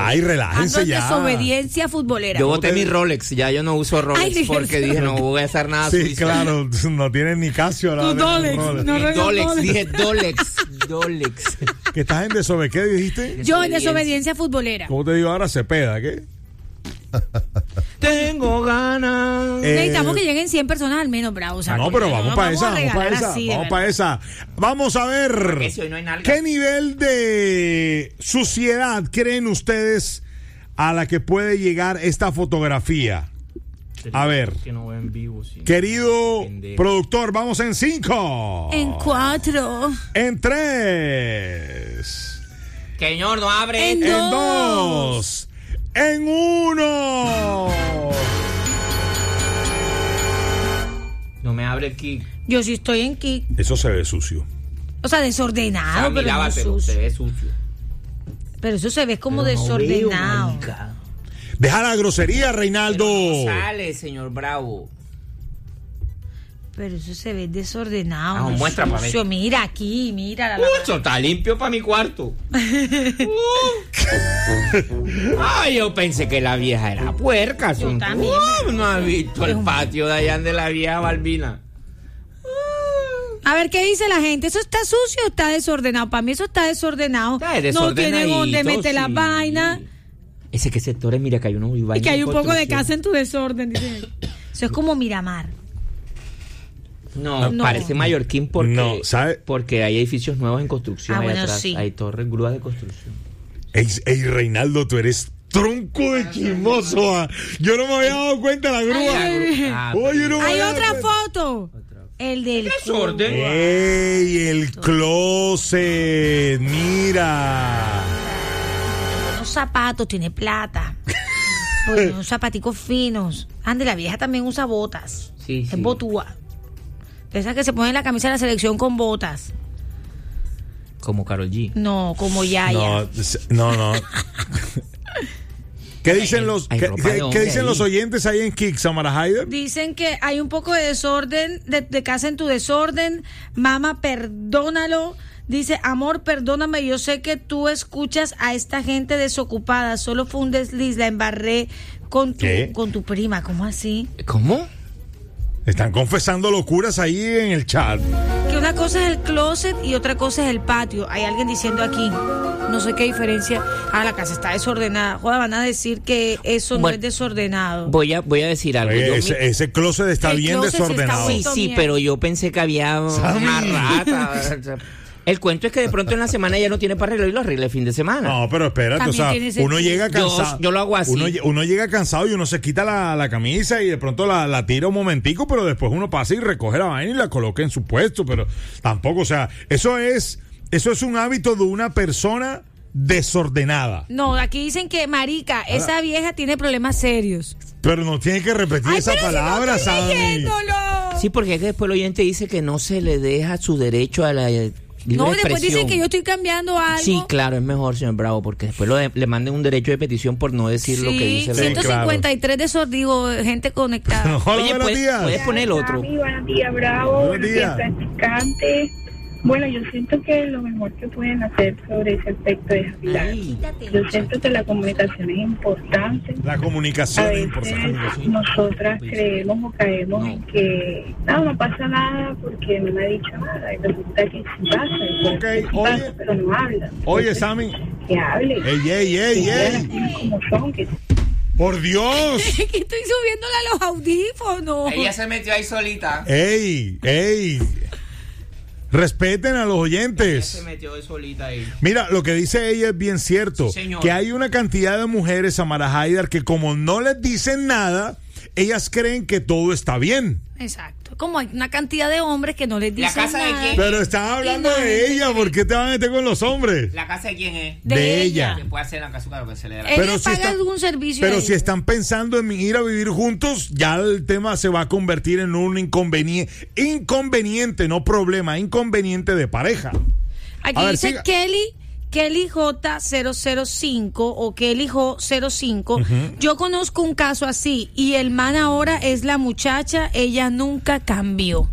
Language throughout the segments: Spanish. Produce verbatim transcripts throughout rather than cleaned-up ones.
Ay, relájense Ando en ya. Desobediencia futbolera. Yo boté mi Rolex, ya yo no uso Rolex Ay, porque dije no voy a hacer nada. Sí, suizo. claro, no tienen ni Casio ahora. Tu Dolex, no, no, Dolex, Dolex. dije Dolex, Dolex. Que estás en desobediencia, ¿qué dijiste? Yo en desobediencia futbolera. ¿Cómo te digo ahora? Cepeda, ¿qué? Tengo ganas. Eh, Necesitamos que lleguen cien personas al menos, Bravo. O sea, no, pero vamos no para esa, a vamos para regalar esa, así, de vamos verdad. para esa. Vamos a ver Porque si hoy no hay nalgas. qué nivel de suciedad creen ustedes a la que puede llegar esta fotografía. A ver, Que no veo en vivo, sí. querido Pendejo. productor, vamos en cinco, En cuatro. en tres, Señor, no abre. En en dos. dos, en uno. No me abre aquí. Yo sí estoy en kick. Eso se ve sucio. O sea, desordenado, Sammy, pero no lávatelo, sucio. se ve sucio. Pero eso se ve como Pero no veo, desordenado. marica. Deja la grosería, Reinaldo. Pero no sale, señor Bravo. Pero eso se ve desordenado. Ah, no es muestra pa' ver. sucio. Mira aquí, mira. La, Uh, eso está limpio para mi cuarto. Uh. Ay, yo pensé que la vieja era puerca. Yo son- también, Uh, pero- no ha visto Es el un- patio de allá de la vieja Balbina. A ver, ¿qué dice la gente? ¿Eso está sucio o está desordenado? Para mí eso está desordenado. Está No tiene desordenadito, donde meter la sí. vaina. Ese que sectores, mira que hay uno Y que hay un poco de casa en tu desorden. Dice. Eso es como Miramar. No, No. parece Mallorquín porque, No, ¿sabe? porque hay edificios nuevos en construcción. Ah, ahí bueno, atrás. sí. Hay torres, grúas de construcción. Ey, ey, Reinaldo, tú eres tronco de chismoso. ah. Yo no me había dado cuenta de la grúa. Ay, Ah, Oye, no me Hay había otra dado cuenta. foto. El del Desorden. Ey, el closet, mira. unos zapatos, tiene plata. Pues, unos zapaticos finos. Ande, la vieja también usa botas. Sí, Es sí. botúa. Esas que se ponen la camisa de la selección con botas. Como Karol G. No, como Yaya. No, no, no. ¿Qué dicen los, hay qué, ropa qué- de qué hombre dicen ahí. los oyentes ahí en Kick, Samara Haider? Dicen que hay un poco de desorden, de, de casa en tu desorden. Mamá, perdónalo. Dice, amor, perdóname, yo sé que tú escuchas a esta gente desocupada. Solo fue un desliz, la embarré con tu, ¿Qué? con tu prima. ¿Cómo así? ¿Cómo? Están confesando locuras ahí en el chat. Que una cosa es el closet y otra cosa es el patio. Hay alguien diciendo aquí, no sé qué diferencia. Ah, la casa está desordenada. Joder, van a decir que eso no Bueno, es desordenado. Voy a, voy a decir algo. Oye, Yo ese, mi- ese closet está El bien closet sí está desordenado. Sí, vuelto sí, mierda. pero yo pensé que había Sammy. una rata. O sea, el cuento es que de pronto en la semana ya no tiene para arreglar y lo arregla el fin de semana. No, pero espérate, También o sea, tiene sentido. uno llega cansado. Yo- yo lo hago así. Uno, lle- uno llega cansado y uno se quita la, la camisa y de pronto la, la tira un momentico, pero después uno pasa y recoge la vaina y la coloca en su puesto, pero tampoco, o sea, eso es, eso es un hábito de una persona desordenada. No, aquí dicen que, marica, esa vieja tiene problemas serios. Pero no tiene que repetir Ay, esa pero si no palabra, estoy Sammy. leyéndolo. Sí, porque es que después el oyente dice que no se le deja su derecho a la eh, libre No, después expresión. dicen que yo estoy cambiando algo. Sí, claro, es mejor, señor Bravo, porque después lo de- le manden un derecho de petición por no decir lo que dice. Sí, la- claro. ciento cincuenta y tres de sor- digo, gente conectada. Hola, Oye, buenos puedes, días. puedes poner el otro. Sammy, buenos días, Bravo. Buenos Buenos días, días. practicante. Bueno, yo siento que lo mejor que pueden hacer sobre ese aspecto es hablar. Ay. Yo siento que la comunicación es importante. La A comunicación es veces importante. nosotras creemos o caemos en que no, no pasa nada porque no me ha dicho nada. Y resulta que sí pasa, y Ok, sí oye. pasa, pero no habla. Oye, Entonces, Sammy. que hable. Ey, ey, ey, Que diga las ey. cosas como son, que Por Dios. Que estoy subiéndole a los audífonos. Ella se metió ahí solita. Ey, ey. Respeten a los Ella oyentes. se metió ahí solita ahí. Mira, lo que dice ella es bien cierto. Sí, señor. Que hay una cantidad de mujeres, Samara Haider, que como no les dicen nada, ellas creen que todo está bien. Exacto. Como hay una cantidad de hombres que no les ¿La dicen casa de nada. quién? Pero están hablando Y no, de ella. ¿Por qué te van a meter con los hombres? ¿La casa de quién es? De, de ella. ella. Que puede hacer en la casa lo que se le dé la Ella Pero si paga está- algún servicio. Pero de si ella. están pensando en ir a vivir juntos, ya el tema se va a convertir en un inconveniente, inconveniente, no problema, inconveniente de pareja. Aquí A ver, dice siga. Kelly, Kelly J cero cero cinco o Kelly J cero cinco. Yo conozco un caso así y el man ahora es la muchacha, ella nunca cambió.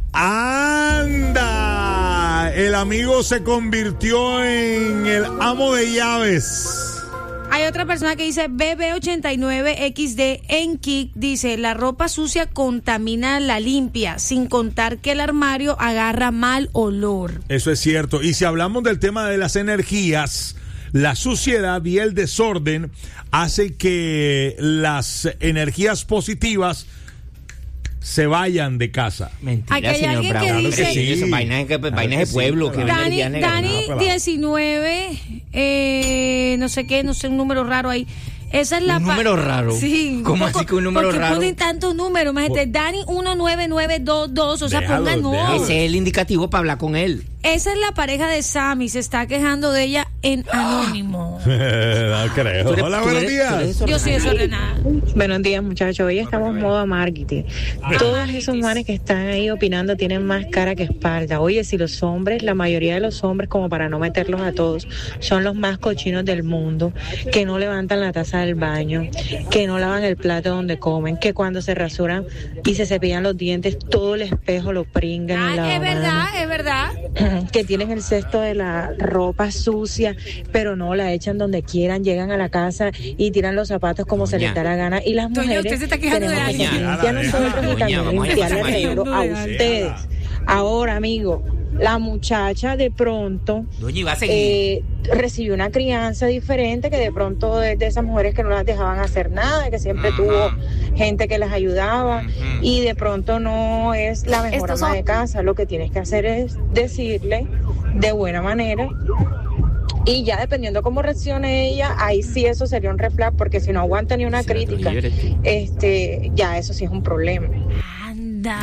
¡Anda! El amigo se convirtió en el amo de llaves. Hay otra persona que dice B B ochenta y nueve X D en Kik, dice, la ropa sucia contamina la limpia, sin contar que el armario agarra mal olor. Eso es cierto. Y si hablamos del tema de las energías, la suciedad y el desorden hace que las energías positivas se vayan de casa. Mentira, Aquí hay señor alguien Bravo. que Claro dice- sí, eso, Sí. vainas de, Claro vainas que de pueblo. sí, que claro. Dani, energía negra. Dani No, pelado. diecinueve, eh, no sé qué, no sé, un número raro ahí. Esa es la ¿Un pa- número raro? Sí. ¿Cómo poco- así que un número porque raro? ponen tantos números, imagínate, Dani uno nueve nueve dos dos, o sea, Déjalo, pongan no. déjalo. Ese es el indicativo para hablar con él. Esa es la pareja de Sammy, se está quejando de ella en anónimo. No creo. Tú eres- Hola, tú buenos eres- días. tú eres Yo soy desordenada. Buenos días, muchachos. Hoy estamos modo marketing. Todos esos manes que están ahí opinando tienen más cara que espalda. Oye, si los hombres, la mayoría de los hombres, como para no meterlos a todos, son los más cochinos del mundo, que no levantan la taza del baño, que no lavan el plato donde comen, que cuando se rasuran y se cepillan los dientes, todo el espejo lo pringan en la Ah, es mano. verdad, es verdad. Que tienen el cesto de la ropa sucia, pero no la echan donde quieran, llegan a la casa y tiran los zapatos como se Doña. les da la gana. Y las Doña, mujeres usted se está quejando tenemos de que alguien. limpiar Déjala, nosotros déjala, y también doña, vamos a limpiarle llamar el a cerebro a Déjala. ustedes. Ahora, amigo, la muchacha de pronto Doña, iba a seguir. eh, recibió una crianza diferente, que de pronto es de esas mujeres que no las dejaban hacer nada, que siempre Ajá. tuvo gente que las ayudaba, Ujú. y de pronto no es la mejor Estos ama son- de casa. Lo que tienes que hacer es decirle de buena manera, y ya dependiendo cómo reaccione ella, ahí sí eso sería un red flag, porque si no aguanta ni una Sí, la crítica, tuya eres tú. este, ya eso sí es un problema. Anda.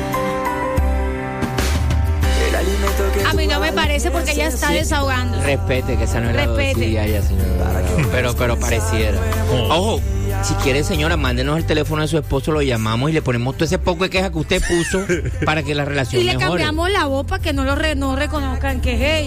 A mí no me parece porque ella está desahogando. Respete, que esa no es la Respete. subsidiaria, señor. Pero, pero pareciera. Ojo, si quiere, señora, mándenos el teléfono de su esposo, lo llamamos y le ponemos todo ese poco de queja que usted puso para que la relación Y le mejore. cambiamos la voz para que no lo re- no reconozcan que es ella.